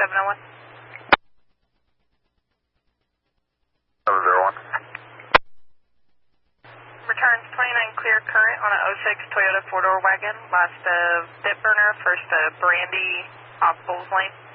701. 701. Returns 29 clear current on a 06 Toyota four-door wagon. Last of Bit Burner, first Brandy off Bulls Lane.